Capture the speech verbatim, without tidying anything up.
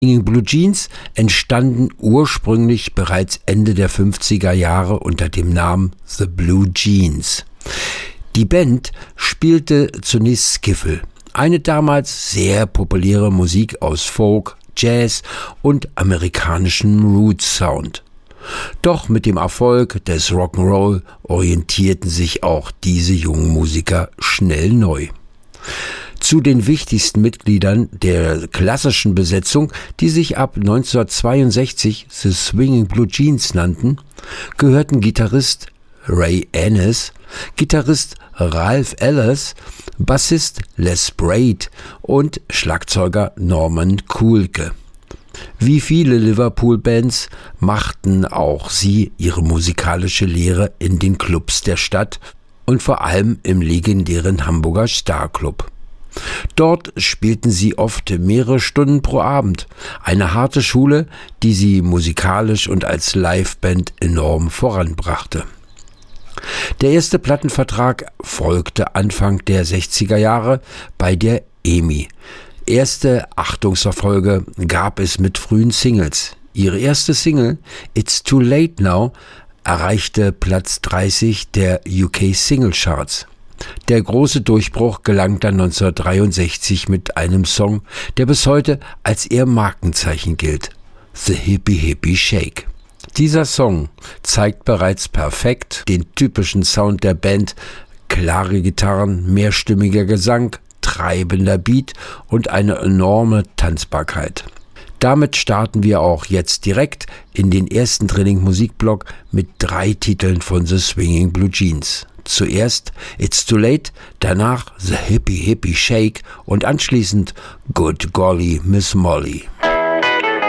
Blue Jeans entstanden ursprünglich bereits Ende der fünfziger Jahre unter dem Namen The Blue Jeans. Die Band spielte zunächst Skiffle, eine damals sehr populäre Musik aus Folk, Jazz und amerikanischem Roots Sound. Doch mit dem Erfolg des Rock'n'Roll orientierten sich auch diese jungen Musiker schnell neu. Zu den wichtigsten Mitgliedern der klassischen Besetzung, die sich ab neunzehnhundertzweiundsechzig The Swinging Blue Jeans nannten, gehörten Gitarrist Ray Ennis, Gitarrist Ralph Ellis, Bassist Les Braid und Schlagzeuger Norman Kuhlke. Wie viele Liverpool-Bands machten auch sie ihre musikalische Lehre in den Clubs der Stadt und vor allem im legendären Hamburger Star Club. Dort spielten sie oft mehrere Stunden pro Abend, eine harte Schule, die sie musikalisch und als Liveband enorm voranbrachte. Der erste Plattenvertrag folgte Anfang der sechziger Jahre bei der E M I. Erste Achtungserfolge gab es mit frühen Singles. Ihre erste Single, It's Too Late Now, erreichte Platz dreißig der U K Single Charts. Der große Durchbruch gelang dann neunzehnhundertdreiundsechzig mit einem Song, der bis heute als ihr Markenzeichen gilt, The Hippie Hippie Shake. Dieser Song zeigt bereits perfekt den typischen Sound der Band: klare Gitarren, mehrstimmiger Gesang, treibender Beat und eine enorme Tanzbarkeit. Damit starten wir auch jetzt direkt in den ersten Training-Musikblock mit drei Titeln von The Swinging Blue Jeans. Zuerst It's Too Late, danach The Hippie Hippie Shake und anschließend Good Golly Miss Molly.